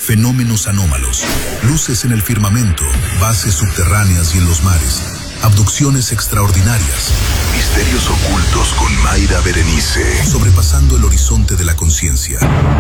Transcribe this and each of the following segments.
fenómenos anómalos, luces en el firmamento, bases subterráneas y en los mares, abducciones extraordinarias, misterios ocultos con Mayra Berenice, sobrepasando el horizonte de la conciencia.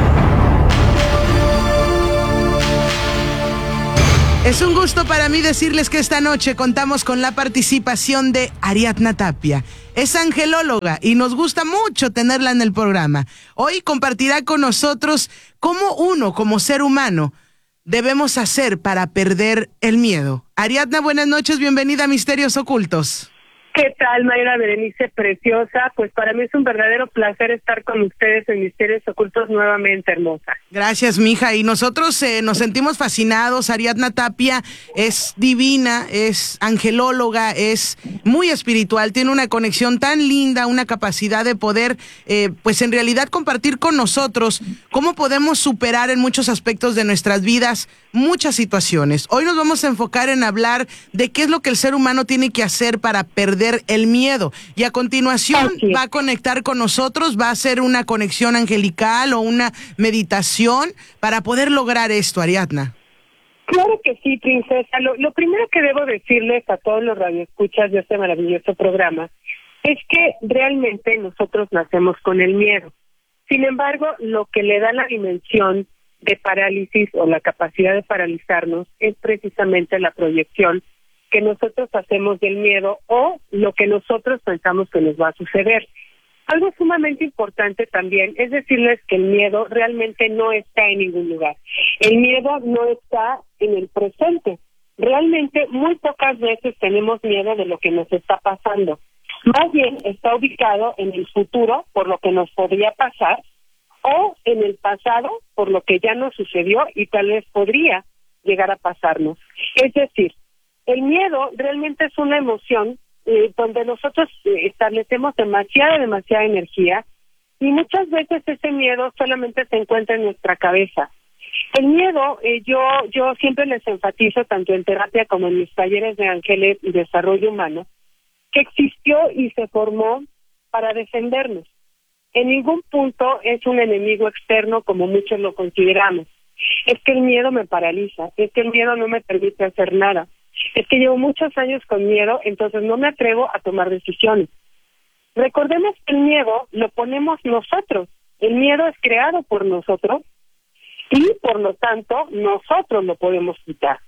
Es un gusto para mí decirles que esta noche contamos con la participación de Ariadna Tapia. Es angelóloga y nos gusta mucho tenerla en el programa. Hoy compartirá con nosotros cómo uno, como ser humano, debemos hacer para perder el miedo. Ariadna, buenas noches, bienvenida a Misterios Ocultos. ¿Qué tal, Mayra Berenice, preciosa? Pues para mí es un verdadero placer estar con ustedes en Misterios Ocultos nuevamente, hermosa. Gracias, mija. Y nosotros nos sentimos fascinados. Ariadna Tapia es divina, es angelóloga, es muy espiritual, tiene una conexión tan linda, una capacidad de poder, pues en realidad compartir con nosotros cómo podemos superar en muchos aspectos de nuestras vidas muchas situaciones. Hoy nos vamos a enfocar en hablar de qué es lo que el ser humano tiene que hacer para perder el miedo. Y a continuación va a conectar con nosotros, va a hacer una conexión angelical o una meditación para poder lograr esto, Ariadna. Claro que sí, princesa. Lo primero que debo decirles a todos los radioescuchas de este maravilloso programa es que realmente nosotros nacemos con el miedo. Sin embargo, lo que le da la dimensión de parálisis o la capacidad de paralizarnos es precisamente la proyección que nosotros hacemos del miedo o lo que nosotros pensamos que nos va a suceder. Algo sumamente importante también es decirles que el miedo realmente no está en ningún lugar. El miedo no está en el presente. Realmente muy pocas veces tenemos miedo de lo que nos está pasando. Más bien está ubicado en el futuro por lo que nos podría pasar o en el pasado por lo que ya nos sucedió y tal vez podría llegar a pasarnos. Es decir, el miedo realmente es una emoción donde nosotros establecemos demasiada energía y muchas veces ese miedo solamente se encuentra en nuestra cabeza. El miedo, yo siempre les enfatizo, tanto en terapia como en mis talleres de ángeles y desarrollo humano, que existió y se formó para defendernos. En ningún punto es un enemigo externo como muchos lo consideramos. Es que el miedo me paraliza, es que el miedo no me permite hacer nada. Es que llevo muchos años con miedo, entonces no me atrevo a tomar decisiones. Recordemos que el miedo lo ponemos nosotros. El miedo es creado por nosotros y, por lo tanto, nosotros lo podemos quitar.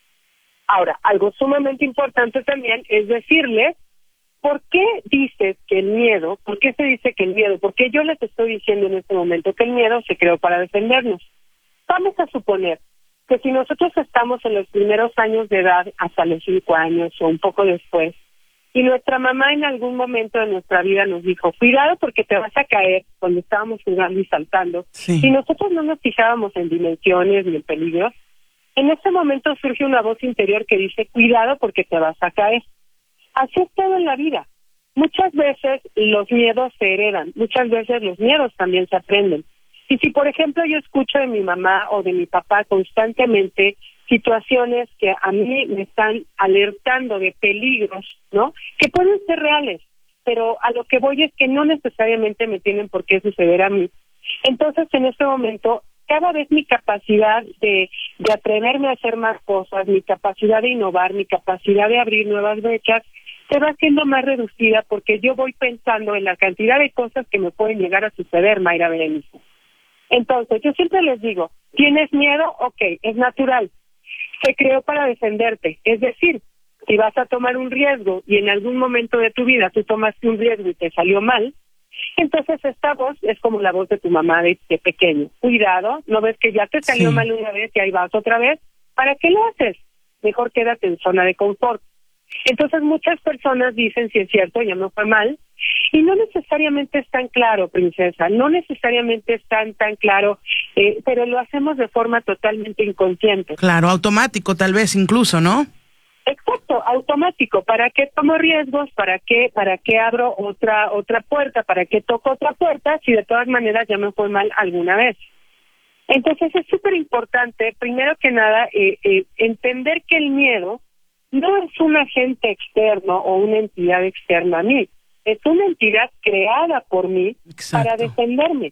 Ahora, algo sumamente importante también es decirles por qué dices que el miedo, por qué se dice que el miedo, porque yo les estoy diciendo en este momento que el miedo se creó para defendernos. Vamos a suponer que si nosotros estamos en los primeros años de edad, hasta los 5 años o un poco después, y nuestra mamá en algún momento de nuestra vida nos dijo, cuidado porque te vas a caer, cuando estábamos jugando y saltando, y nosotros no nos fijábamos en dimensiones ni en peligros, en ese momento surge una voz interior que dice, cuidado porque te vas a caer. Así es todo en la vida. Muchas veces los miedos se heredan, muchas veces los miedos también se aprenden. Y si, por ejemplo, yo escucho de mi mamá o de mi papá constantemente situaciones que a mí me están alertando de peligros, ¿no? Que pueden ser reales, pero a lo que voy es que no necesariamente me tienen por qué suceder a mí. Entonces, en este momento, cada vez mi capacidad de atreverme a hacer más cosas, mi capacidad de innovar, mi capacidad de abrir nuevas brechas, se va haciendo más reducida porque yo voy pensando en la cantidad de cosas que me pueden llegar a suceder, Mayra Berenice. Entonces, yo siempre les digo, ¿tienes miedo? Ok, es natural. Se creó para defenderte. Es decir, si vas a tomar un riesgo y en algún momento de tu vida tú tomaste un riesgo y te salió mal, entonces esta voz es como la voz de tu mamá de pequeño. Cuidado, ¿no ves que ya te salió mal una vez y ahí vas otra vez? ¿Para qué lo haces? Mejor quédate en zona de confort. Entonces muchas personas dicen, si es cierto, ya no fue mal, y no necesariamente es tan claro, princesa, no necesariamente es tan claro, pero lo hacemos de forma totalmente inconsciente. Claro, automático tal vez incluso, ¿no? Exacto, automático. ¿Para qué tomo riesgos? ¿Para qué abro otra puerta? ¿Para qué toco otra puerta? Si de todas maneras ya me fue mal alguna vez. Entonces es súper importante, primero que nada, entender que el miedo no es un agente externo o una entidad externa a mí, es una entidad creada por mí para defenderme.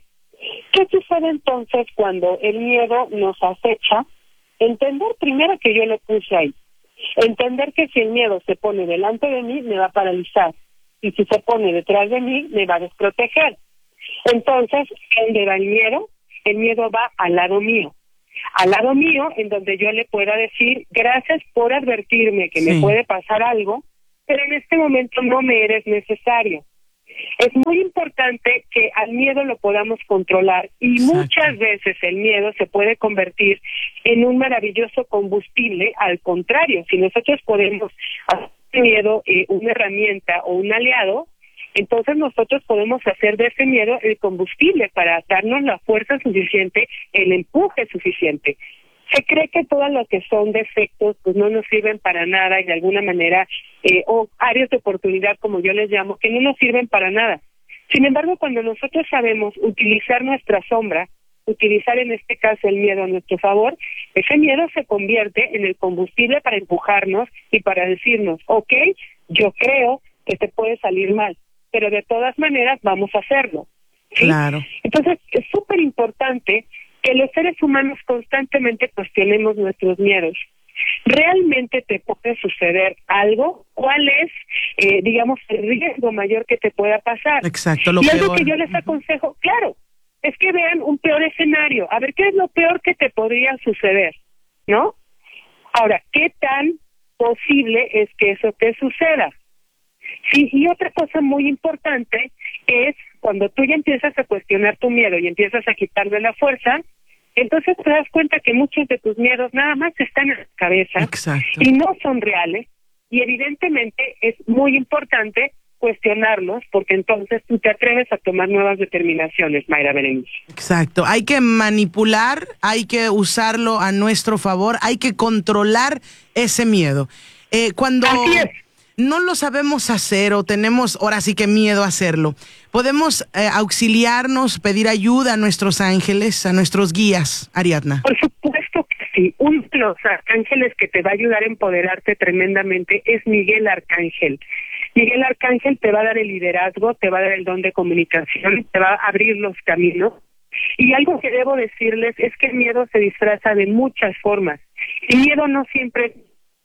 ¿Qué sucede entonces cuando el miedo nos acecha? Entender primero que yo lo puse ahí. Entender que si el miedo se pone delante de mí, me va a paralizar. Y si se pone detrás de mí, me va a desproteger. Entonces, ¿dónde va el miedo? El miedo va al lado mío. Al lado mío, en donde yo le pueda decir, gracias por advertirme que me puede pasar algo, pero en este momento no me eres necesario. Es muy importante que al miedo lo podamos controlar y muchas veces el miedo se puede convertir en un maravilloso combustible. Al contrario, si nosotros podemos hacer del miedo una herramienta o un aliado, entonces nosotros podemos hacer de ese miedo el combustible para darnos la fuerza suficiente, el empuje suficiente. Se cree que todas las que son defectos pues no nos sirven para nada y de alguna manera, o áreas de oportunidad como yo les llamo, que no nos sirven para nada. Sin embargo, cuando nosotros sabemos utilizar nuestra sombra, utilizar en este caso el miedo a nuestro favor, ese miedo se convierte en el combustible para empujarnos y para decirnos, ok, yo creo que te puede salir mal, pero de todas maneras vamos a hacerlo. ¿Sí? Claro. Entonces, es súper importante que los seres humanos constantemente cuestionemos nuestros miedos. ¿Realmente te puede suceder algo? ¿Cuál es, digamos, el riesgo mayor que te pueda pasar? Exacto, lo y peor. Algo que yo les aconsejo, claro, es que vean un peor escenario. A ver, ¿qué es lo peor que te podría suceder? ¿No? Ahora, ¿qué tan posible es que eso te suceda? Sí, y otra cosa muy importante es cuando tú ya empiezas a cuestionar tu miedo y empiezas a quitarle la fuerza, entonces te das cuenta que muchos de tus miedos nada más están en la cabeza. Exacto. Y no son reales, y evidentemente es muy importante cuestionarlos, porque entonces tú te atreves a tomar nuevas determinaciones, Mayra Berenice. Exacto, hay que manipular, hay que usarlo a nuestro favor, hay que controlar ese miedo. Cuando Así es. no lo sabemos hacer o tenemos ahora sí que miedo a hacerlo, podemos auxiliarnos, pedir ayuda a nuestros ángeles, a nuestros guías, Ariadna. Por supuesto que sí. Uno de los arcángeles que te va a ayudar a empoderarte tremendamente es Miguel Arcángel. Miguel Arcángel te va a dar el liderazgo, te va a dar el don de comunicación, te va a abrir los caminos. Y algo que debo decirles es que el miedo se disfraza de muchas formas. El miedo no siempre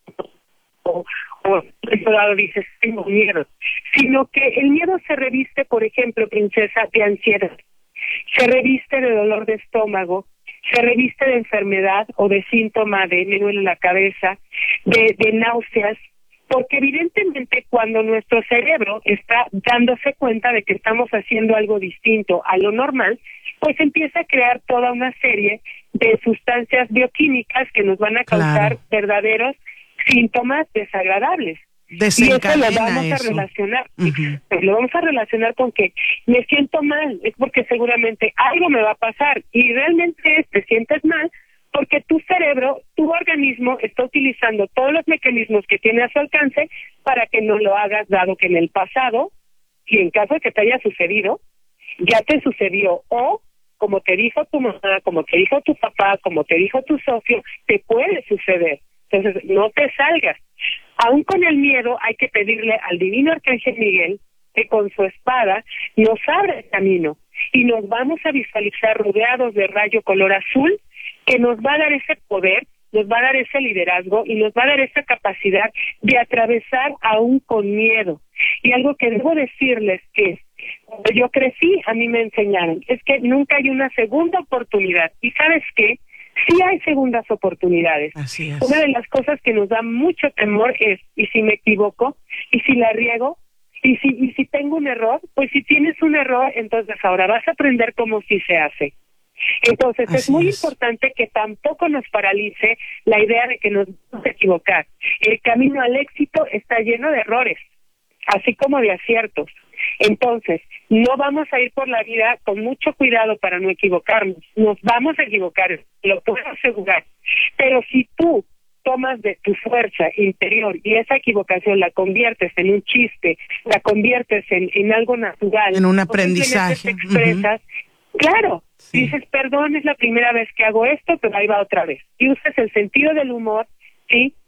o por otro lado dices, tengo miedo, sino que el miedo se reviste, por ejemplo, princesa, de ansiedad, se reviste de dolor de estómago, se reviste de enfermedad o de síntoma de me duele la cabeza, de náuseas, porque evidentemente cuando nuestro cerebro está dándose cuenta de que estamos haciendo algo distinto a lo normal, pues empieza a crear toda una serie de sustancias bioquímicas que nos van a causar verdaderos síntomas desagradables. Y eso lo vamos a relacionar. Lo vamos a relacionar con que me siento mal, es porque seguramente algo me va a pasar y realmente te sientes mal porque tu cerebro, tu organismo está utilizando todos los mecanismos que tiene a su alcance para que no lo hagas, dado que en el pasado, y en caso de que te haya sucedido, ya te sucedió, o como te dijo tu mamá, como te dijo tu papá, como te dijo tu socio, te puede suceder. Entonces, no te salgas. Aún con el miedo hay que pedirle al divino Arcángel Miguel que con su espada nos abra el camino y nos vamos a visualizar rodeados de rayo color azul que nos va a dar ese poder, nos va a dar ese liderazgo y nos va a dar esa capacidad de atravesar aún con miedo. Y algo que debo decirles que cuando yo crecí, a mí me enseñaron, es que nunca hay una segunda oportunidad. ¿Y sabes qué? Sí hay segundas oportunidades. Así es. Una de las que nos da mucho temor es, ¿y si me equivoco? ¿Y si la riego? ¿Y si tengo un error? Pues si tienes un error, entonces ahora vas a aprender cómo sí se hace. Entonces es muy importante que tampoco nos paralice la idea de que nos vamos a equivocar. El camino al éxito está lleno de errores, así como de aciertos. Entonces, no vamos a ir por la vida con mucho cuidado para no equivocarnos. Nos vamos a equivocar, lo puedo asegurar. Pero si tú tomas de tu fuerza interior y esa equivocación la conviertes en un chiste, la conviertes en algo natural, en un aprendizaje, te expresas, claro, dices, perdón, es la primera vez que hago esto, pero ahí va otra vez. Y usas el sentido del humor, ¿sí?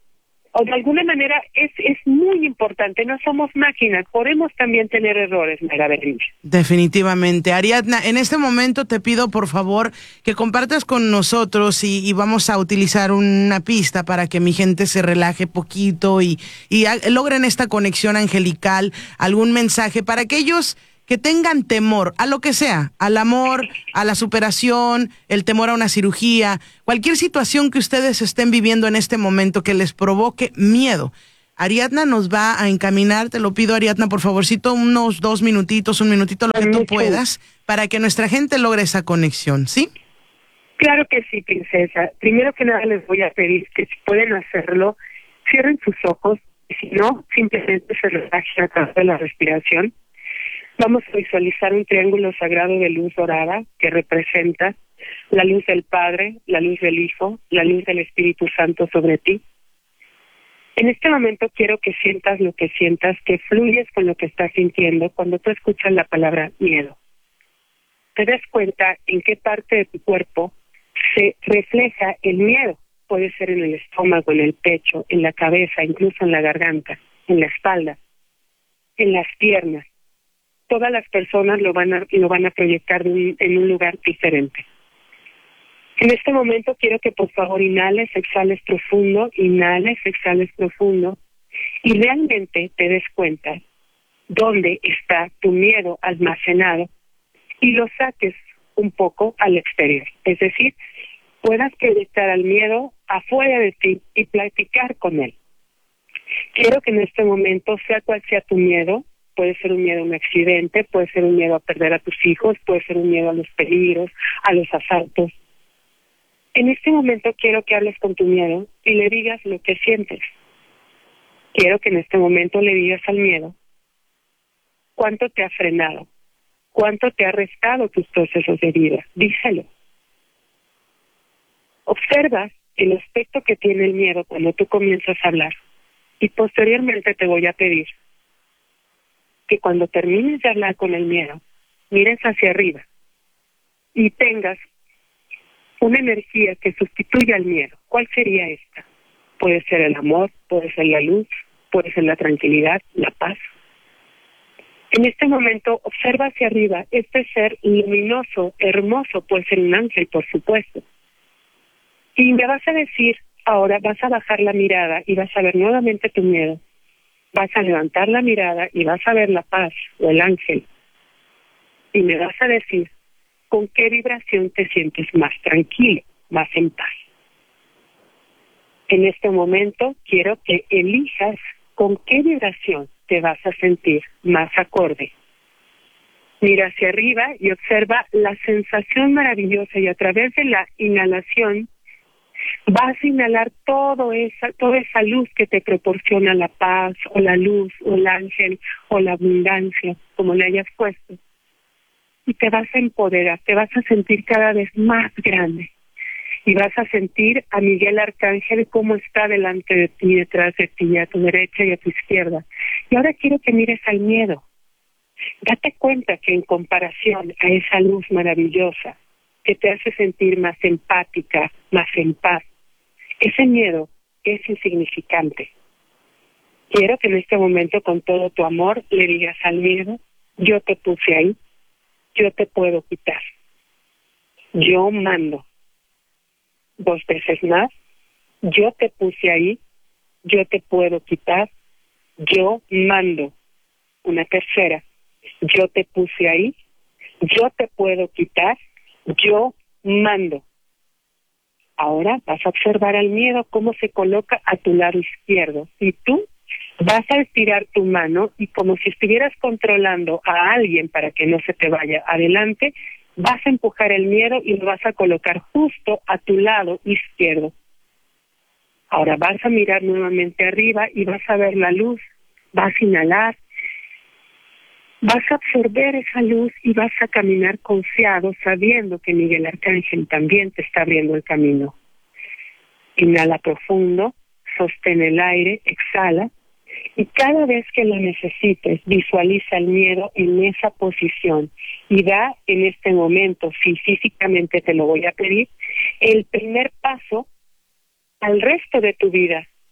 o de alguna manera es muy importante, no somos máquinas, podemos también tener errores, Mayra Berrinche. Definitivamente. Ariadna, en este momento te pido por favor que compartas con nosotros y vamos a utilizar una pista para que mi gente se relaje poquito y logren esta conexión angelical, algún mensaje para aquellos que tengan temor a lo que sea, al amor, a la superación, el temor a una cirugía, cualquier situación que ustedes estén viviendo en este momento que les provoque miedo. Ariadna nos va a encaminar, te lo pido Ariadna, por favorcito, unos 2 minutitos, 1 minutito, lo que tú puedas, para que nuestra gente logre esa conexión, ¿sí? Claro que sí, princesa. Primero que nada les voy a pedir que si pueden hacerlo, cierren sus ojos, y si no, simplemente se relajen a través de la respiración. Vamos a visualizar un triángulo sagrado de luz dorada que representa la luz del Padre, la luz del Hijo, la luz del Espíritu Santo sobre ti. En este momento quiero que sientas lo que sientas, que fluyes con lo que estás sintiendo cuando tú escuchas la palabra miedo. Te des cuenta en qué parte de tu cuerpo se refleja el miedo. Puede ser en el estómago, en el pecho, en la cabeza, incluso en la garganta, en la espalda, en las piernas. Todas las personas lo van a proyectar en un lugar diferente. En este momento quiero que por favor inhales, exhales profundo y realmente te des cuenta dónde está tu miedo almacenado y lo saques un poco al exterior. Es decir, puedas proyectar al miedo afuera de ti y platicar con él. Quiero que en este momento, sea cual sea tu miedo, puede ser un miedo a un accidente, puede ser un miedo a perder a tus hijos, puede ser un miedo a los peligros, a los asaltos. En este momento quiero que hables con tu miedo y le digas lo que sientes. Quiero que en este momento le digas al miedo cuánto te ha frenado, cuánto te ha restado tus procesos de vida. Díselo. Observa el aspecto que tiene el miedo cuando tú comienzas a hablar y posteriormente te voy a pedir que cuando termines de hablar con el miedo, mires hacia arriba y tengas una energía que sustituya al miedo. ¿Cuál sería esta? Puede ser el amor, puede ser la luz, puede ser la tranquilidad, la paz. En este momento, observa hacia arriba este ser luminoso, hermoso, puede ser un ángel, por supuesto. Y me vas a decir, ahora vas a bajar la mirada y vas a ver nuevamente tu miedo. Vas a levantar la mirada y vas a ver la paz o el ángel. Y me vas a decir con qué vibración te sientes más tranquilo, más en paz. En este momento quiero que elijas con qué vibración te vas a sentir más acorde. Mira hacia arriba y observa la sensación maravillosa y a través de la inhalación vas a inhalar toda esa luz que te proporciona la paz o la luz o el ángel o la abundancia, como le hayas puesto. Y te vas a empoderar, te vas a sentir cada vez más grande. Y vas a sentir a Miguel Arcángel cómo está delante de ti, detrás de ti, a tu derecha y a tu izquierda. Y ahora quiero que mires al miedo. Date cuenta que en comparación a esa luz maravillosa que te hace sentir más empática, más en paz, ese miedo es insignificante. Quiero que en este momento con todo tu amor le digas al miedo, yo te puse ahí, yo te puedo quitar. Yo mando. 2 veces más, yo te puse ahí, yo te puedo quitar, yo mando. Una tercera, yo te puse ahí, yo te puedo quitar, yo mando. Ahora vas a observar al miedo cómo se coloca a tu lado izquierdo y tú vas a estirar tu mano y como si estuvieras controlando a alguien para que no se te vaya adelante, vas a empujar el miedo y lo vas a colocar justo a tu lado izquierdo. Ahora vas a mirar nuevamente arriba y vas a ver la luz, vas a inhalar, vas a absorber esa luz y vas a caminar confiado, sabiendo que Miguel Arcángel también te está abriendo el camino. Inhala profundo, sostén el aire, exhala, y cada vez que lo necesites, visualiza el miedo en esa posición y da en este momento, si físicamente te lo voy a pedir, el primer paso al resto de tu vida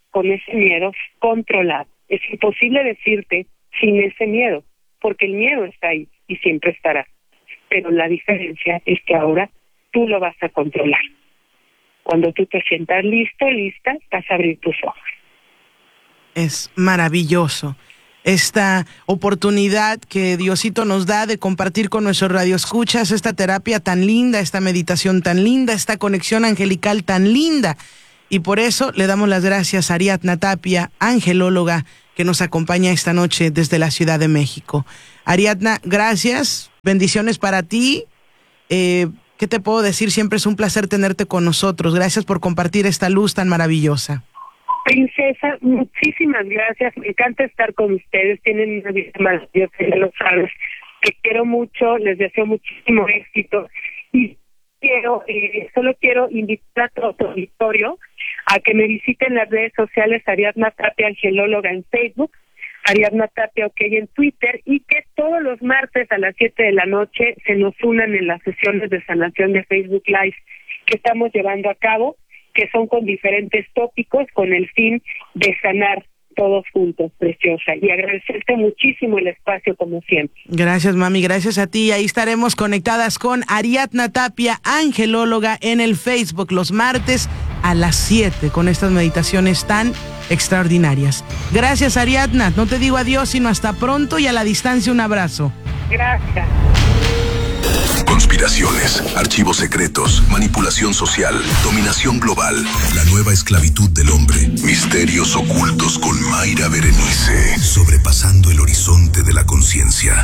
con ese miedo controlado. Es imposible decirte sin ese miedo, porque el miedo está ahí y siempre estará. Pero la diferencia es que ahora tú lo vas a controlar. Cuando tú te sientas listo, lista, vas a abrir tus ojos. Es maravilloso esta oportunidad que Diosito nos da de compartir con nuestros radioescuchas esta terapia tan linda, esta meditación tan linda, esta conexión angelical tan linda. Y por eso le damos las gracias a Ariadna Tapia, angelóloga, que nos acompaña esta noche desde la Ciudad de México. Ariadna, gracias, bendiciones para ti. ¿Qué te puedo decir? Siempre es un placer tenerte con nosotros. Gracias por compartir esta luz tan maravillosa. Princesa, muchísimas gracias. Me encanta estar con ustedes. Tienen una vida maravillosa, ya lo sabes. Que quiero mucho, les deseo muchísimo éxito. Y solo quiero invitar a todo tu auditorio a que me visiten las redes sociales Ariadna Tapia, angelóloga en Facebook, Ariadna Tapia OK en Twitter, y que todos los martes a las 7 de la noche se nos unan en las sesiones de sanación de Facebook Live que estamos llevando a cabo, que son con diferentes tópicos con el fin de sanar todos juntos, preciosa, y agradecerte muchísimo el espacio como siempre. Gracias, mami, gracias a ti. Ahí estaremos conectadas con Ariadna Tapia, angelóloga, en el Facebook los martes a las 7 con estas meditaciones tan extraordinarias. Gracias, Ariadna. No te digo adiós, sino hasta pronto, y a la distancia un abrazo. Gracias. Conspiraciones, archivos secretos, manipulación social, dominación global, la nueva esclavitud del hombre, misterios ocultos con Mayra Berenice, sobrepasando el horizonte de la conciencia.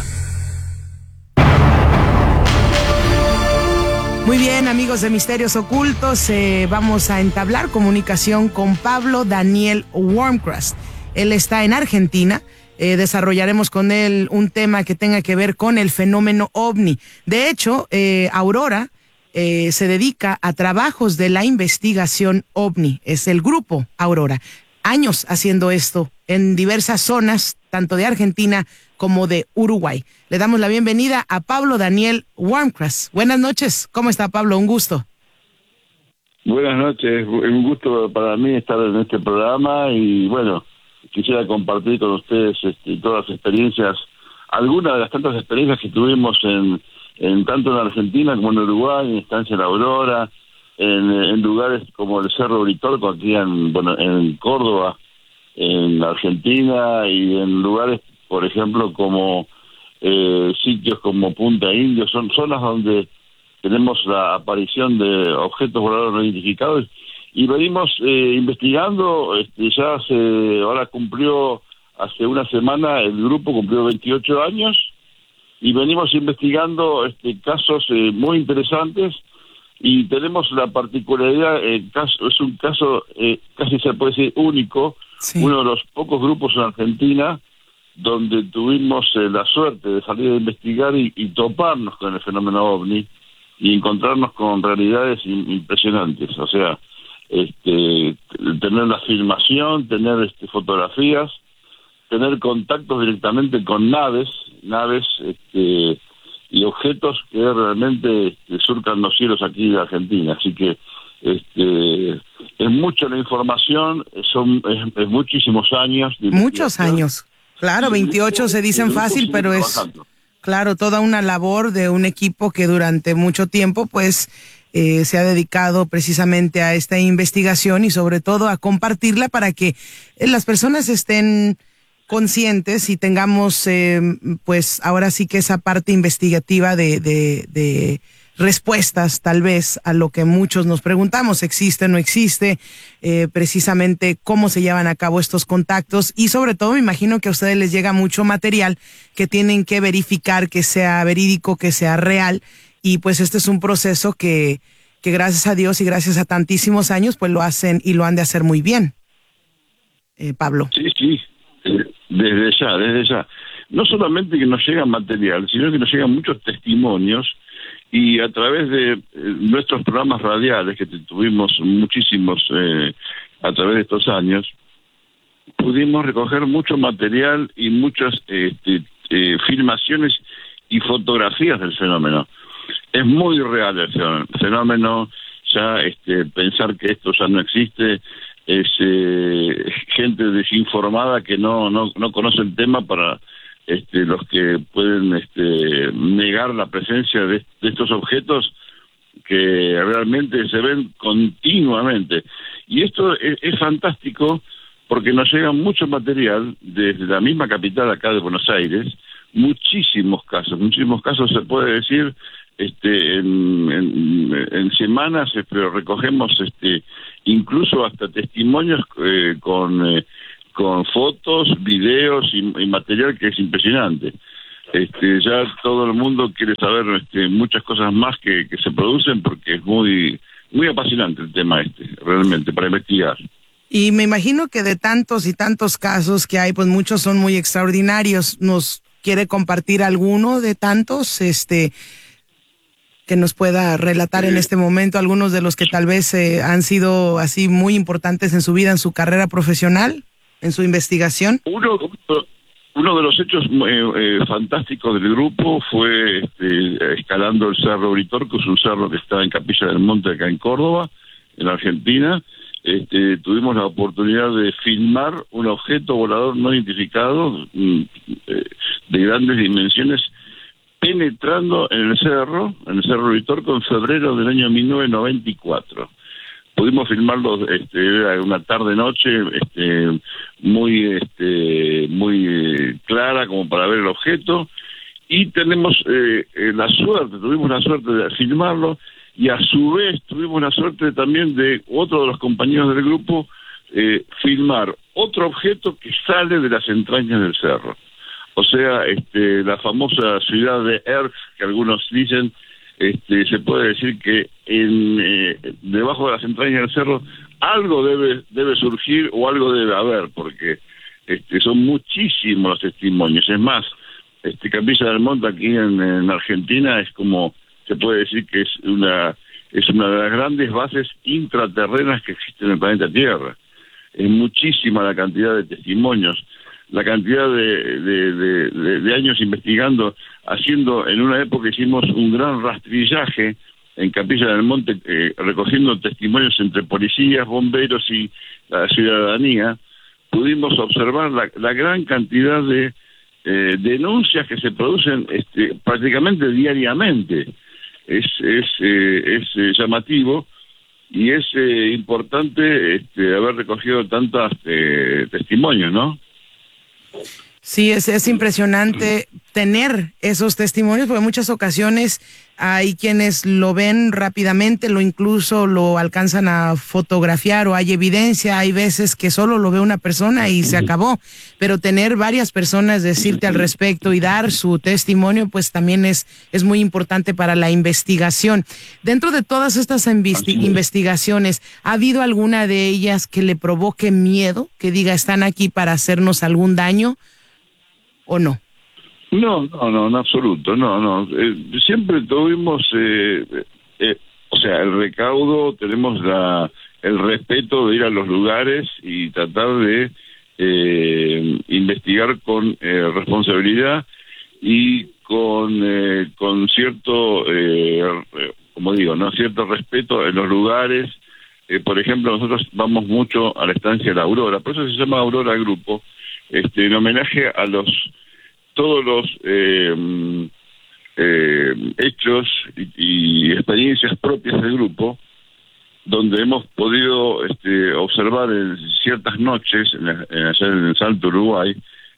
Muy bien, amigos de Misterios Ocultos, vamos a entablar comunicación con Pablo Daniel Wormcrust. Él está en Argentina. Desarrollaremos con él un tema que tenga que ver con el fenómeno OVNI. De hecho, Aurora se dedica a trabajos de la investigación OVNI. Es el grupo Aurora. Años haciendo esto en diversas zonas, tanto de Argentina como de Uruguay. Le damos la bienvenida a Pablo Daniel Wormcrust. Buenas noches. ¿Cómo está, Pablo? Un gusto. Buenas noches. Un gusto para mí estar en este programa y bueno, quisiera compartir con ustedes todas las experiencias, algunas de las tantas experiencias que tuvimos en tanto en Argentina como en Uruguay, en Estancia en la Aurora, en lugares como el Cerro Uritorco, aquí en Córdoba, en Argentina, y en lugares, por ejemplo, como sitios como Punta Indio. Son zonas donde tenemos la aparición de objetos voladores no identificados. Y venimos investigando, ahora hace una semana el grupo cumplió 28 años, y venimos investigando casos muy interesantes, y tenemos la particularidad, es un caso casi se puede decir único, sí. Uno de los pocos grupos en Argentina donde tuvimos la suerte de salir a investigar y toparnos con el fenómeno OVNI y encontrarnos con realidades impresionantes. O sea, tener la filmación, tener fotografías, tener contactos directamente con naves y objetos que realmente surcan los cielos aquí de Argentina. Así que es mucha la información, es muchísimos años. Muchos años, claro, 28 se dicen fácil, pero es, claro, toda una labor de un equipo que durante mucho tiempo, pues, se ha dedicado precisamente a esta investigación y sobre todo a compartirla para que las personas estén conscientes y tengamos, pues, ahora sí que esa parte investigativa de respuestas, tal vez, a lo que muchos nos preguntamos, ¿existe o no existe? Precisamente cómo se llevan a cabo estos contactos, y sobre todo me imagino que a ustedes les llega mucho material que tienen que verificar que sea verídico, que sea real, y pues este es un proceso que gracias a Dios y gracias a tantísimos años, pues lo hacen y lo han de hacer muy bien. Pablo. Sí, desde ya. No solamente que nos llega material, sino que nos llegan muchos testimonios, y a través de nuestros programas radiales, que tuvimos muchísimos a través de estos años, pudimos recoger mucho material y muchas filmaciones y fotografías del fenómeno. Es muy real el fenómeno. Ya pensar que esto ya no existe es gente desinformada que no conoce el tema, para los que pueden negar la presencia de estos objetos que realmente se ven continuamente. Y esto es fantástico, porque nos llega mucho material desde la misma capital acá de Buenos Aires, muchísimos casos se puede decir, en semanas, pero recogemos incluso hasta testimonios con fotos, videos y material que es impresionante. Ya todo el mundo quiere saber muchas cosas más que se producen, porque es muy muy apasionante el tema realmente, para investigar. Y me imagino que de tantos y tantos casos que hay, pues muchos son muy extraordinarios. ¿Nos quiere compartir alguno de tantos que nos pueda relatar en este momento, algunos de los que tal vez han sido así muy importantes en su vida, en su carrera profesional, en su investigación? Uno de los hechos fantásticos del grupo fue escalando el Cerro Uritorco. Es un cerro que está en Capilla del Monte, acá en Córdoba, en Argentina. Tuvimos la oportunidad de filmar un objeto volador no identificado de grandes dimensiones penetrando en el Cerro Uritorco, en febrero del año 1994. Pudimos filmarlo, era una tarde-noche muy clara como para ver el objeto, y tuvimos la suerte de filmarlo, y a su vez tuvimos la suerte también de otro de los compañeros del grupo filmar otro objeto que sale de las entrañas del cerro. O sea, la famosa ciudad de Erx, que algunos dicen, se puede decir que debajo de las entrañas del cerro algo debe surgir, o algo debe haber, porque son muchísimos los testimonios. Es más, Capilla del Monte aquí en Argentina es como, se puede decir que es una de las grandes bases intraterrenas que existen en el planeta Tierra. Es muchísima la cantidad de testimonios, la cantidad de años investigando, haciendo. En una época hicimos un gran rastrillaje en Capilla del Monte, recogiendo testimonios entre policías, bomberos y la ciudadanía. Pudimos observar la gran cantidad de denuncias que se producen prácticamente diariamente. Es llamativo, y es importante haber recogido tantos testimonios, ¿no? Sí, es impresionante tener esos testimonios, porque en muchas ocasiones hay quienes lo ven rápidamente, incluso lo alcanzan a fotografiar, o hay evidencia. Hay veces que solo lo ve una persona y se acabó, pero tener varias personas decirte al respecto y dar su testimonio, pues también es muy importante para la investigación. Dentro de todas estas investigaciones, ¿ha habido alguna de ellas que le provoque miedo, que diga están aquí para hacernos algún daño, o no? No, en absoluto, no. Siempre tuvimos, o sea, el recaudo, tenemos el respeto de ir a los lugares y tratar de investigar con responsabilidad y con cierto, como digo, no, cierto respeto en los lugares. Por ejemplo, nosotros vamos mucho a la estancia de la Aurora, por eso se llama Aurora Grupo, en homenaje a todos los hechos y experiencias propias del grupo, donde hemos podido observar en ciertas noches, allá en el Salto, Uruguay,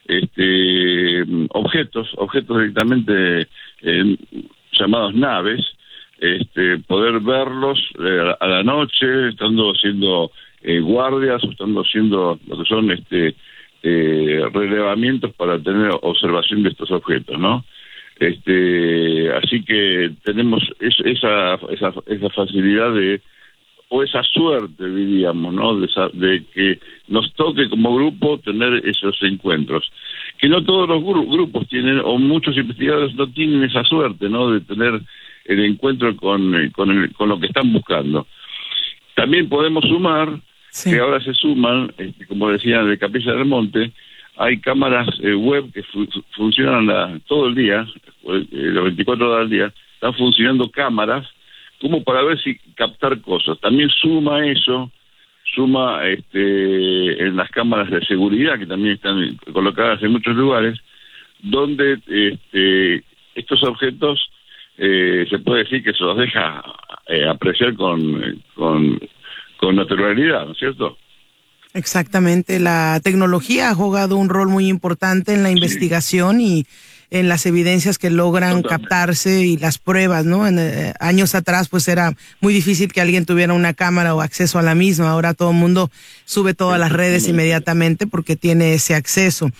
objetos directamente llamados naves, poder verlos a la noche, estando haciendo guardias, o estando haciendo lo que son relevamientos para tener observación de estos objetos, ¿no? Así que tenemos esa facilidad o esa suerte, diríamos, ¿no? De que nos toque como grupo tener esos encuentros, que no todos los grupos tienen, o muchos investigadores no tienen esa suerte, ¿no? De tener el encuentro con lo que están buscando. También podemos sumar, sí, que ahora se suman, como decía, de Capilla del Monte, hay cámaras web que funcionan todo el día, las 24 horas al día, están funcionando cámaras como para ver si captar cosas. También suma suma en las cámaras de seguridad que también están colocadas en muchos lugares, donde estos objetos se puede decir que se los deja apreciar con naturalidad, ¿no es cierto? Exactamente, la tecnología ha jugado un rol muy importante en la investigación y en las evidencias que logran captarse y las pruebas, ¿no? Años atrás pues era muy difícil que alguien tuviera una cámara o acceso a la misma. Ahora todo el mundo sube todo a las redes inmediatamente porque tiene ese acceso.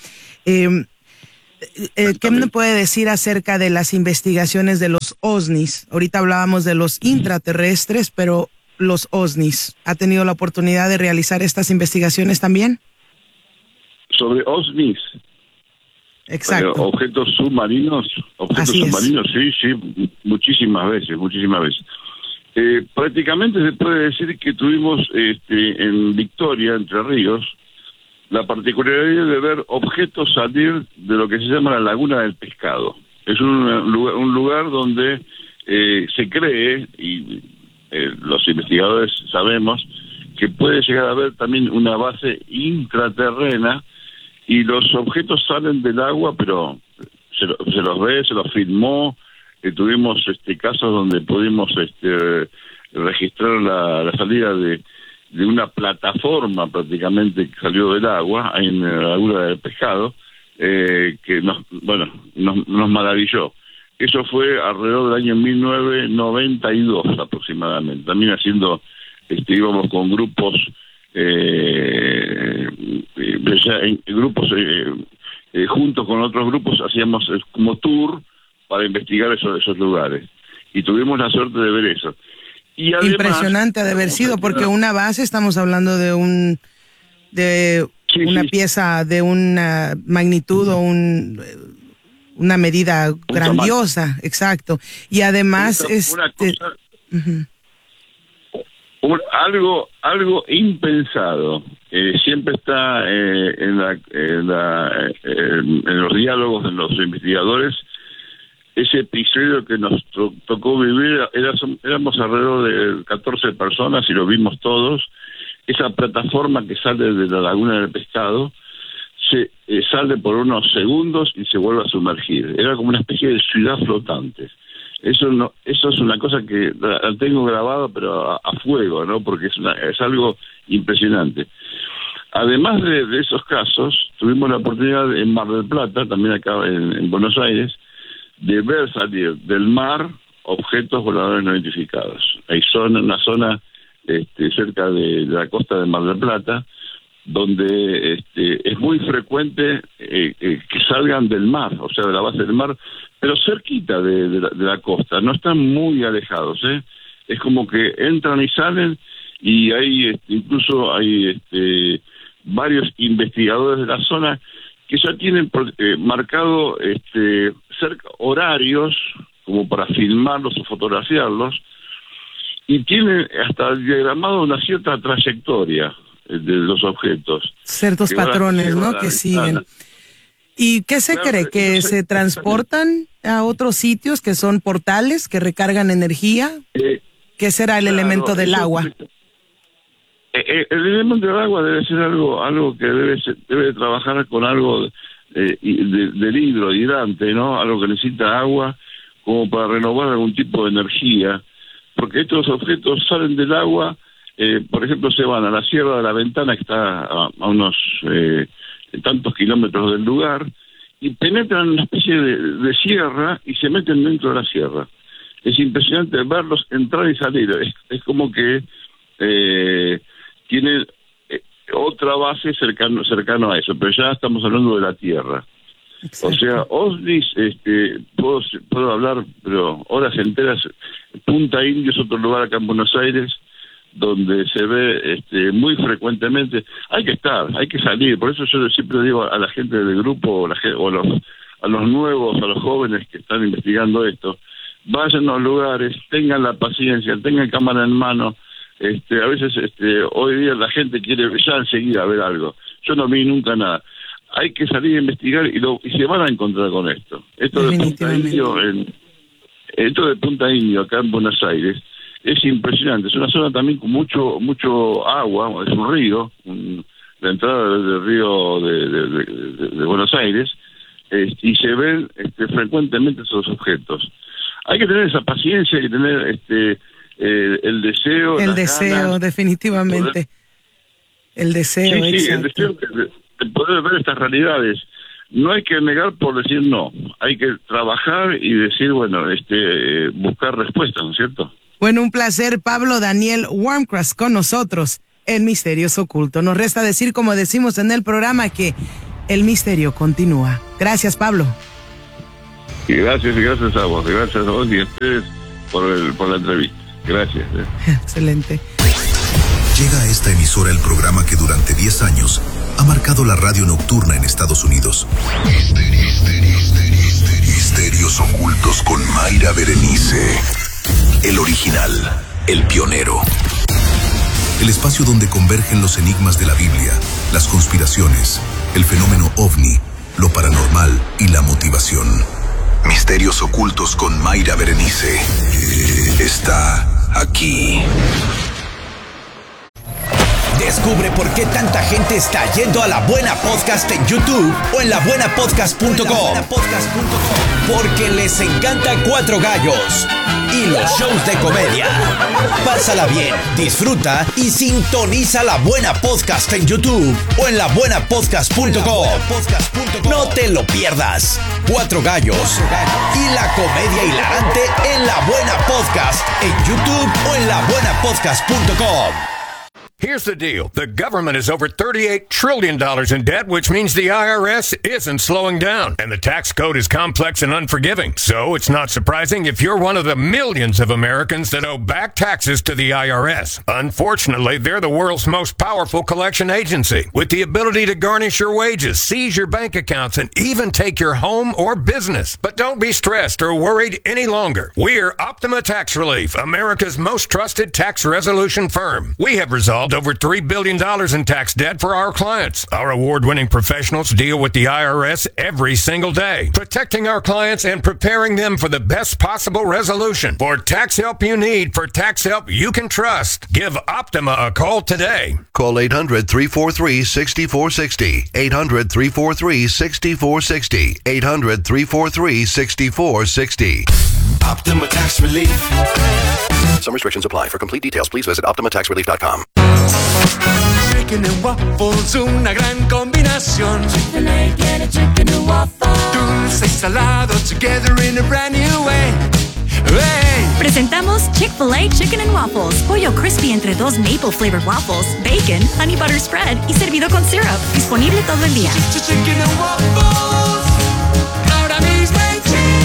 ¿Qué me puede decir acerca de las investigaciones de los OSNIs? Ahorita hablábamos de los intraterrestres, pero los OSNIs, ¿ha tenido la oportunidad de realizar estas investigaciones también? Sobre OSNIs. Exacto. Objetos submarinos, sí, muchísimas veces. Prácticamente se puede decir que tuvimos en Victoria, Entre Ríos, la particularidad de ver objetos salir de lo que se llama la Laguna del Pescado. Es un lugar donde se cree, y los investigadores sabemos, que puede llegar a haber también una base intraterrena, y los objetos salen del agua, pero se los ve, se los filmó. Tuvimos casos donde pudimos registrar la salida de una plataforma prácticamente que salió del agua en la Laguna del Pescado, que nos maravilló. Eso fue alrededor del año 1992 aproximadamente. También íbamos con grupos, juntos con otros grupos hacíamos como tour para investigar esos lugares. Y tuvimos la suerte de ver eso. Y además, impresionante ha de haber sido, porque una base, estamos hablando de una pieza de una magnitud o una medida grandiosa, exacto. Y además algo impensado. Siempre está en los diálogos de los investigadores. Ese episodio que nos tocó vivir, éramos alrededor de 14 personas y lo vimos todos. Esa plataforma que sale de la Laguna del Pescado sale por unos segundos y se vuelve a sumergir. Era como una especie de ciudad flotante. Eso es una cosa que la tengo grabada, pero a fuego, ¿no? Porque es algo impresionante. Además de esos casos, tuvimos la oportunidad en Mar del Plata, también acá en Buenos Aires, de ver salir del mar objetos voladores no identificados. Hay una zona cerca de la costa de Mar del Plata, donde es muy frecuente que salgan del mar, o sea, de la base del mar, pero cerquita de la costa, no están muy alejados, es como que entran y salen, y hay incluso hay varios investigadores de la zona que ya tienen marcado horarios como para filmarlos o fotografiarlos, y tienen hasta diagramado una cierta trayectoria de los objetos. Ciertos patrones, ¿no? Que siguen. ¿Y qué se cree? ¿Que se transportan a otros sitios que son portales, que recargan energía? ¿Qué será el elemento del agua? El elemento del agua debe ser algo que debe trabajar con algo del hidrante, ¿no? Algo que necesita agua como para renovar algún tipo de energía, porque estos objetos salen del agua, por ejemplo, se van a la Sierra de la Ventana, que está a unos tantos kilómetros del lugar, y penetran en una especie de sierra y se meten dentro de la sierra. Es impresionante verlos entrar y salir. Es como que tiene otra base cercano a eso, pero ya estamos hablando de la Tierra. Exacto. O sea, OSNIs, puedo hablar, pero horas enteras. Punta Indio es otro lugar acá en Buenos Aires donde se ve muy frecuentemente. Hay que salir. Por eso yo siempre digo a la gente del grupo, a los nuevos, a los jóvenes que están investigando esto, vayan a los lugares, tengan la paciencia, tengan cámara en mano. A veces hoy día la gente quiere ya enseguida ver algo. Yo no vi nunca nada. Hay que salir a investigar y se van a encontrar con esto. Esto de Punta Indio, acá en Buenos Aires, es impresionante. Es una zona también con mucho agua, es un río, la entrada del río de Buenos Aires, y se ven frecuentemente esos objetos. Hay que tener esa paciencia, hay que tener el deseo. El deseo, ganas, definitivamente. El deseo, sí, el deseo de poder ver estas realidades. No hay que negar por decir no. Hay que trabajar y decir, bueno, buscar respuestas, ¿no es cierto? Bueno, un placer, Pablo Daniel Wormcross, con nosotros en Misterios Ocultos. Nos resta decir, como decimos en el programa, que el misterio continúa. Gracias, Pablo. Y gracias a vos y a ustedes por la entrevista. Gracias. Excelente. Llega a esta emisora el programa que durante 10 años ha marcado la radio nocturna en Estados Unidos. Misterios Ocultos con Mayra Berenice. El original, el pionero. El espacio donde convergen los enigmas de la Biblia, las conspiraciones, el fenómeno ovni, lo paranormal y la motivación. Misterios Ocultos con Mayra Berenice. Está aquí. Descubre por qué tanta gente está yendo a La Buena Podcast en YouTube o en labuenapodcast.com. Porque les encanta Cuatro Gallos y los shows de comedia. Pásala bien, disfruta y sintoniza La Buena Podcast en YouTube o en labuenapodcast.com. No te lo pierdas. Cuatro Gallos y la comedia hilarante en La Buena Podcast en YouTube o en labuenapodcast.com. Here's the deal. The government is over $38 trillion in debt, which means the IRS isn't slowing down. And the tax code is complex and unforgiving. So it's not surprising if you're one of the millions of Americans that owe back taxes to the IRS. Unfortunately, they're the world's most powerful collection agency, with the ability to garnish your wages, seize your bank accounts, and even take your home or business. But don't be stressed or worried any longer. We're Optima Tax Relief, America's most trusted tax resolution firm. We have resolved over $3 billion in tax debt for our clients. Our award-winning professionals deal with the IRS every single day, protecting our clients and preparing them for the best possible resolution. For tax help you need, for tax help you can trust, give Optima a call today. Call 800-343-6460. 800-343-6460. 800-343-6460. Optima Tax Relief. Some restrictions apply. For complete details, please visit OptimaTaxRelief.com. Chicken and waffles, una gran combinación. Chick-fil-A, get a chicken and waffle. Dulce y salado together in a brand new way. Hey. Presentamos Chick-fil-A Chicken and Waffles. Pollo crispy entre dos maple flavored waffles, bacon, honey butter spread y servido con syrup. Disponible todo el día. Chicken and waffles. Ahora mismo en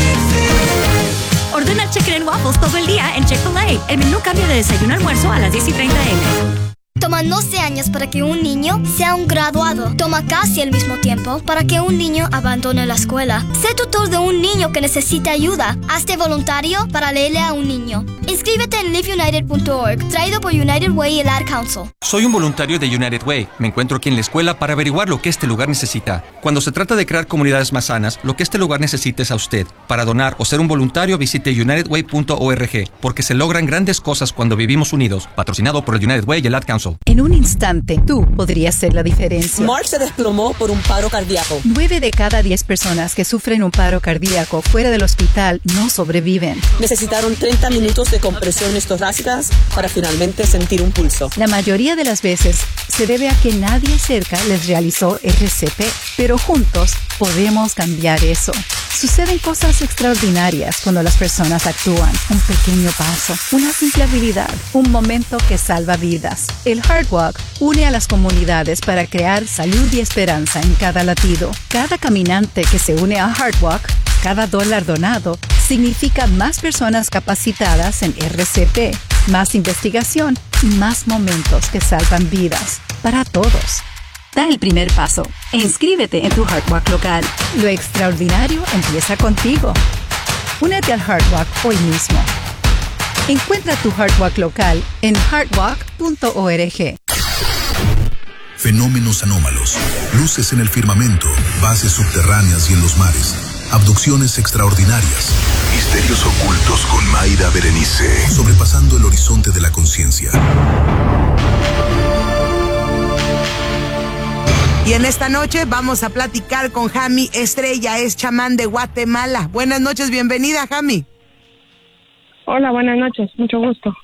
Chick-fil-A. Ordena Chicken and Waffles todo el día en Chick-fil-A. El menú cambia de desayuno-almuerzo a las 10:30 a.m. Toma 12 años para que un niño sea un graduado. Toma casi el mismo tiempo para que un niño abandone la escuela. Sé tutor de un niño que necesita ayuda. Hazte voluntario para leerle a un niño. Inscríbete en liveunited.org, traído por United Way y el Ad Council. Soy un voluntario de United Way. Me encuentro aquí en la escuela para averiguar lo que este lugar necesita. Cuando se trata de crear comunidades más sanas, lo que este lugar necesita es a usted. Para donar o ser un voluntario, visite unitedway.org, porque se logran grandes cosas cuando vivimos unidos. Patrocinado por el United Way y el Ad Council. En un instante, tú podrías ser la diferencia. Mark se desplomó por un paro cardíaco. 9 de cada 10 personas que sufren un paro cardíaco fuera del hospital no sobreviven. Necesitaron 30 minutos de compresiones torácicas para finalmente sentir un pulso. La mayoría de las veces se debe a que nadie cerca les realizó RCP, pero juntos podemos cambiar eso. Suceden cosas extraordinarias cuando las personas actúan. Un pequeño paso, una simple habilidad, un momento que salva vidas. El Heart Walk une a las comunidades para crear salud y esperanza en cada latido. Cada caminante que se une a Heart Walk, cada dólar donado, significa más personas capacitadas en RCP, más investigación y más momentos que salvan vidas para todos. Da el primer paso e inscríbete en tu Heart Walk local. Lo extraordinario empieza contigo. Únete al Heart Walk hoy mismo. Encuentra tu Heart Walk local en heartwalk.org. Fenómenos anómalos, luces en el firmamento, bases subterráneas y en los mares, abducciones extraordinarias, misterios ocultos con Mayra Berenice, sobrepasando el horizonte de la conciencia. Y en esta noche vamos a platicar con Jami Estrella, es chamán de Guatemala. Buenas noches, bienvenida, Jami. Hola, buenas noches, mucho gusto.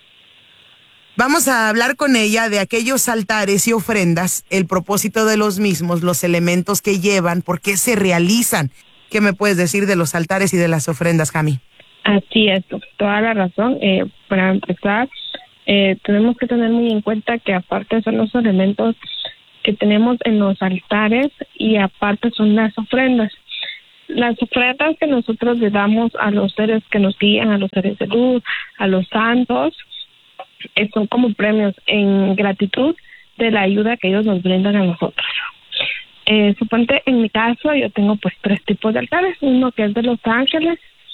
Vamos a hablar con ella de aquellos altares y ofrendas, el propósito de los mismos, los elementos que llevan, por qué se realizan. ¿Qué me puedes decir de los altares y de las ofrendas, Jami? Así es, toda la razón. Para empezar, tenemos que tener muy en cuenta que aparte son los elementos que tenemos en los altares y aparte son las ofrendas. Las ofrendas que nosotros le damos a los seres que nos guían, a los seres de luz, a los santos, son como premios en gratitud de la ayuda que ellos nos brindan a nosotros. Suponte, en mi caso, yo tengo pues 3 tipos de altares. Uno que es de los ángeles,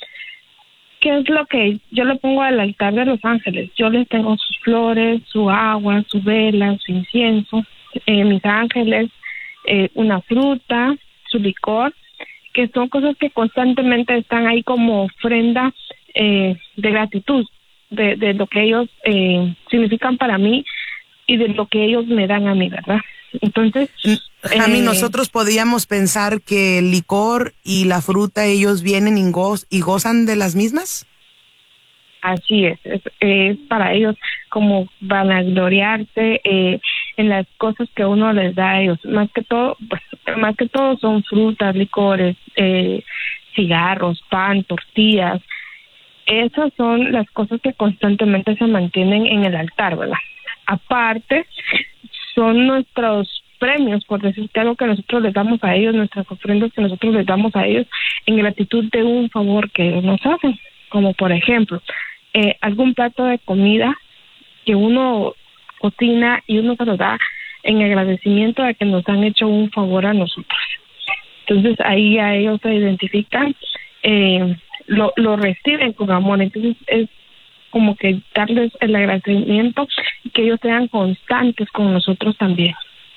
que es lo que yo le pongo al altar de los ángeles. Yo les tengo sus flores, su agua, su vela, su incienso, mis ángeles, una fruta, su licor, que son cosas que constantemente están ahí como ofrenda de gratitud, de lo que ellos significan para mí y de lo que ellos me dan a mí, ¿verdad? Entonces, Jami, nosotros podríamos pensar que el licor y la fruta, ellos vienen y gozan de las mismas. Así es para ellos como vanagloriarse en las cosas que uno les da a ellos. Más que todo son frutas, licores, cigarros, pan, tortillas. Esas son las cosas que constantemente se mantienen en el altar, ¿verdad? Aparte, son nuestros premios, por decirte algo, que nosotros les damos a ellos, nuestras ofrendas que nosotros les damos a ellos en gratitud de un favor que ellos nos hacen. Como por ejemplo, algún plato de comida que uno cocina y uno se lo da en agradecimiento de que nos han hecho un favor a nosotros. Entonces ahí a ellos se identifican, lo reciben con amor. Entonces es como que darles el agradecimiento y que ellos sean constantes con nosotros también,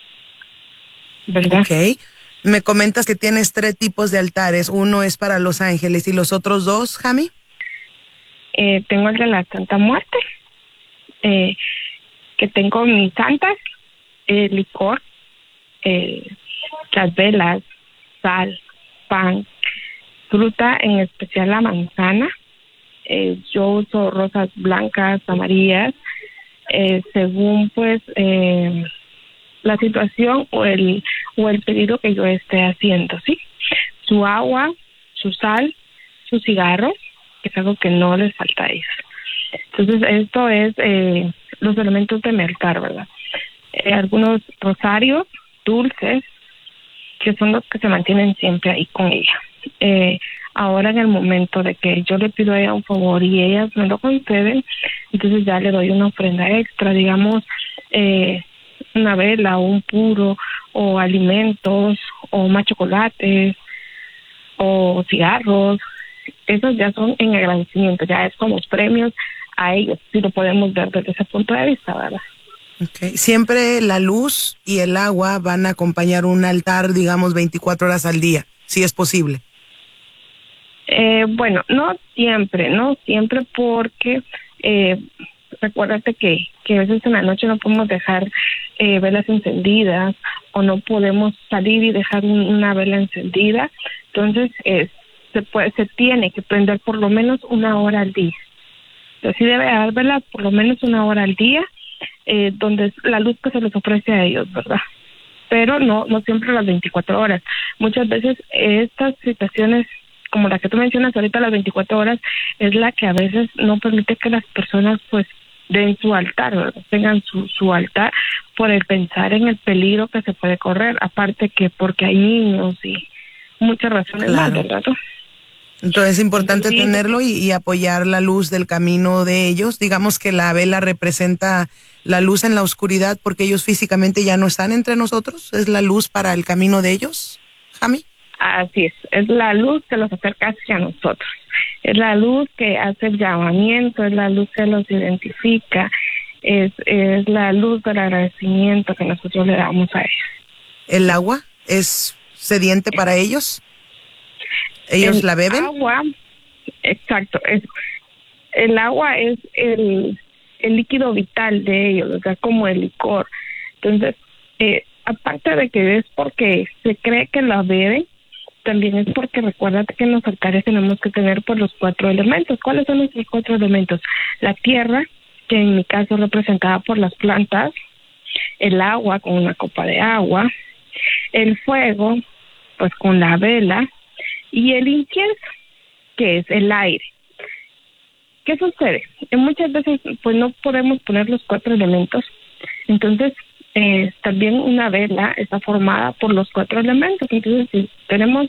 ¿verdad? Ok. Me comentas que tienes 3 tipos de altares. Uno es para los ángeles y los otros 2, Jami. Tengo el de la Santa Muerte, que tengo mis santas, licor, las velas, sal, pan, fruta, en especial la manzana. Yo uso rosas blancas, amarillas, según pues la situación o el pedido que yo esté haciendo, ¿sí? Su agua, su sal, sus cigarros, que es algo que no les falta a ellos. Entonces esto es los elementos de mi altar, ¿verdad? Algunos rosarios, dulces, que son los que se mantienen siempre ahí con ella. Ahora en el momento de que yo le pido a ella un favor y ellas me lo conceden, entonces ya le doy una ofrenda extra, digamos, una vela o un puro, o alimentos, o más chocolates, o cigarros. Esos ya son en agradecimiento, ya es como premios a ellos, si lo podemos ver desde ese punto de vista, ¿verdad? Okay. Siempre la luz y el agua van a acompañar un altar, digamos, 24 horas al día, si es posible. Bueno, no siempre porque recuérdate que a veces en la noche no podemos dejar velas encendidas o no podemos salir y dejar una vela encendida. Entonces se tiene que prender por lo menos 1 hora al día. Entonces sí debe haber velas por lo menos 1 hora al día, donde es la luz que se les ofrece a ellos, ¿verdad? Pero no siempre las 24 horas. Muchas veces estas situaciones, como la que tú mencionas ahorita, las 24 horas, es la que a veces no permite que las personas pues den su altar, ¿verdad? Tengan su altar por el pensar en el peligro que se puede correr, aparte que porque hay niños y muchas razones más, ¿verdad? Entonces es importante tenerlo y apoyar la luz del camino de ellos. Digamos que la vela representa la luz en la oscuridad porque ellos físicamente ya no están entre nosotros. ¿Es la luz para el camino de ellos, Jami? Así es la luz que los acerca hacia nosotros. Es la luz que hace el llamamiento, es la luz que los identifica, es la luz del agradecimiento que nosotros le damos a ellos. ¿El agua es sediente para ellos? ¿Ellos la beben? Agua, exacto. El agua es el líquido vital de ellos, o sea, como el licor. Entonces, aparte de que es porque se cree que la beben, también es porque recuérdate que en los altares tenemos que tener pues los 4 elementos. ¿Cuáles son nuestros 4 elementos? La tierra, que en mi caso es representada por las plantas, el agua con una copa de agua, el fuego, pues con la vela, y el incienso, que es el aire. ¿Qué sucede? Muchas veces pues no podemos poner los 4 elementos, entonces también una vela está formada por los 4 elementos. Entonces si tenemos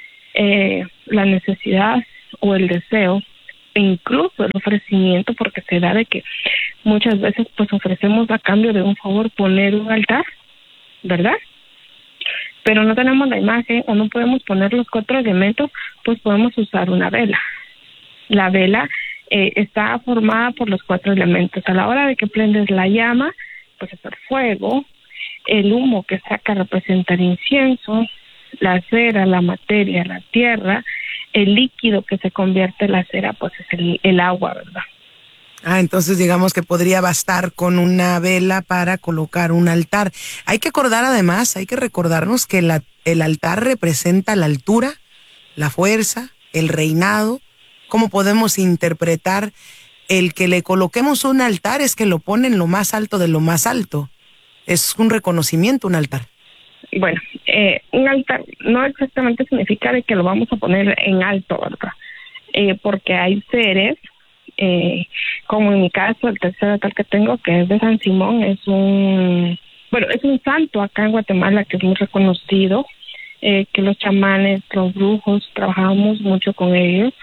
la necesidad o el deseo e incluso el ofrecimiento, porque se da de que muchas veces pues ofrecemos a cambio de un favor poner un altar, ¿verdad? Pero no tenemos la imagen o no podemos poner los 4 elementos, pues podemos usar una vela. La vela está formada por los 4 elementos. A la hora de que prendes la llama, pues es el fuego, el humo que saca representa el incienso, la cera, la materia, la tierra, el líquido que se convierte en la cera, pues es el agua, ¿verdad? Entonces digamos que podría bastar con una vela para colocar un altar. Hay que recordarnos que el altar representa la altura, la fuerza, el reinado. ¿Cómo podemos interpretar el que le coloquemos un altar? Es que lo pone en lo más alto de lo más alto. Es un reconocimiento, un altar. Bueno, un altar no exactamente significa de que lo vamos a poner en alto, ¿verdad? Porque hay seres, como en mi caso, el tercer altar que tengo, que es de San Simón, es un santo acá en Guatemala que es muy reconocido, que los chamanes, los brujos, trabajamos mucho con ellos,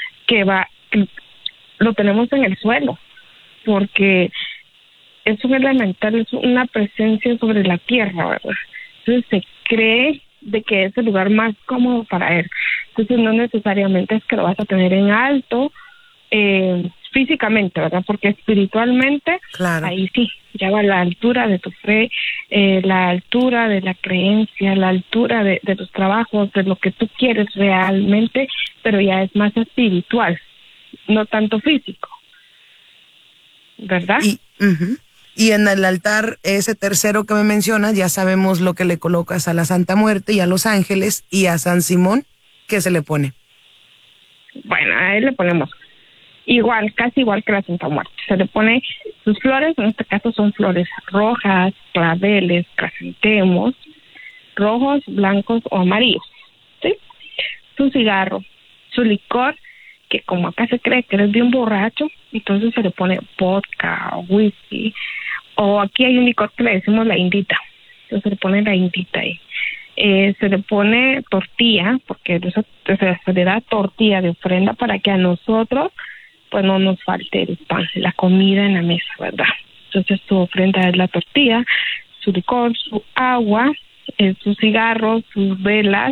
lo tenemos en el suelo, porque es un elemental, es una presencia sobre la tierra, ¿verdad? Entonces se cree de que es el lugar más cómodo para él. Entonces no necesariamente es que lo vas a tener en alto físicamente, ¿verdad? Porque espiritualmente, claro, ahí sí, ya va la altura de tu fe, la altura de la creencia, la altura de tus trabajos, de lo que tú quieres realmente, pero ya es más espiritual, no tanto físico, ¿verdad? Y en el altar, ese tercero que me mencionas, ya sabemos lo que le colocas a la Santa Muerte y a los ángeles, y a San Simón, ¿qué se le pone? Bueno, a él le ponemos casi igual que la Santa Muerte. Se le pone sus flores, en este caso son flores rojas, claveles, crisantemos, rojos, blancos o amarillos, ¿sí? Su cigarro, su licor, que como acá se cree que eres bien borracho, entonces se le pone vodka, whisky, o aquí hay un licor que le decimos la indita, entonces se le pone la indita ahí. Se le pone tortilla, porque se le da tortilla de ofrenda para que a nosotros pues no nos falte el pan, la comida en la mesa, ¿verdad? Entonces su ofrenda es la tortilla, su licor, su agua, sus cigarros, sus velas,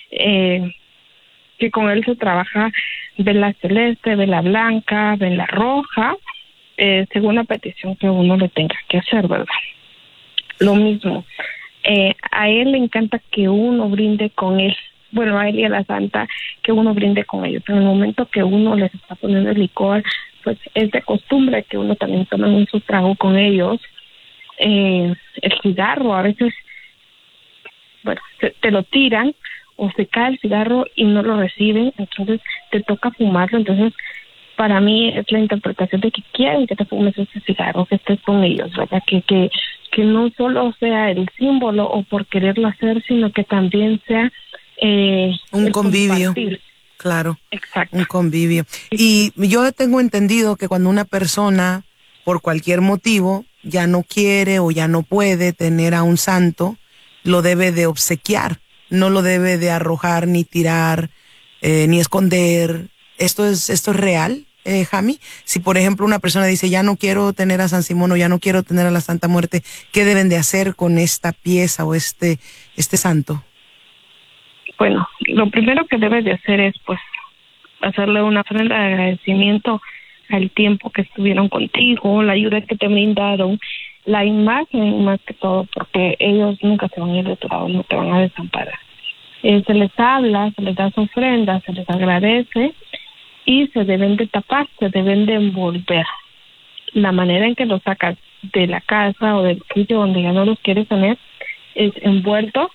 que con él se trabaja vela celeste, vela blanca, vela roja, según la petición que uno le tenga que hacer, ¿verdad? Lo mismo, a él le encanta que uno brinde con él. Bueno, a él y a la Santa, que uno brinde con ellos. En el momento que uno les está poniendo el licor, pues es de costumbre que uno también tome un su trago con ellos. El cigarro, a veces, bueno, te lo tiran o se cae el cigarro y no lo reciben, entonces te toca fumarlo. Entonces, para mí es la interpretación de que quieren que te fumes ese cigarro, que estés con ellos, ¿verdad? Que no solo sea el símbolo o por quererlo hacer, sino que también sea un convivio, compartir. Claro, exacto, un convivio. Y yo tengo entendido que cuando una persona por cualquier motivo ya no quiere o ya no puede tener a un santo, lo debe de obsequiar, no lo debe de arrojar ni tirar ni esconder. ¿Esto es real, Jami? Si por ejemplo una persona dice ya no quiero tener a San Simón o ya no quiero tener a la Santa Muerte, ¿qué deben de hacer con esta pieza o este santo? Bueno, lo primero que debes de hacer es pues hacerle una ofrenda de agradecimiento al tiempo que estuvieron contigo, la ayuda que te brindaron, la imagen más que todo, porque ellos nunca se van a ir de tu lado, no te van a desamparar. Se les habla, se les da su ofrenda, se les agradece y se deben de tapar, se deben de envolver. La manera en que los sacas de la casa o del sitio donde ya no los quieres tener es envuelto.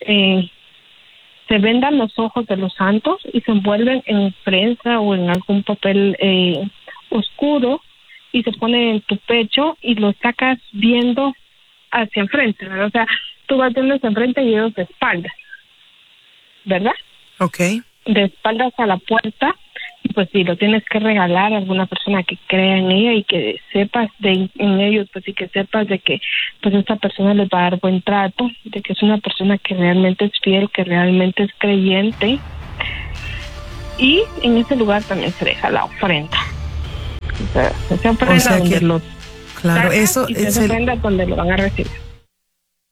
Se vendan los ojos de los santos y se envuelven en prensa o en algún papel oscuro y se pone en tu pecho y los sacas viendo hacia enfrente, ¿verdad? O sea, tú vas viendo hacia enfrente y ellos de espaldas, ¿verdad? Okay. De espaldas a la puerta, y pues si lo tienes que regalar a alguna persona que crea en ella y que sepas en ellos, pues y que sepas de que pues esta persona les va a dar buen trato, de que es una persona que realmente es fiel, que realmente es creyente. Y en ese lugar también se deja la ofrenda. O sea, esa ofrenda donde los claro, eso y esa ofrenda donde lo van a recibir.